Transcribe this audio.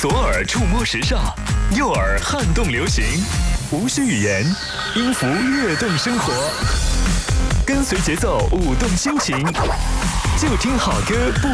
左耳触摸时尚，右耳撼动流行，无需语言，音符跃动生活，跟随节奏舞动心情，就听好歌不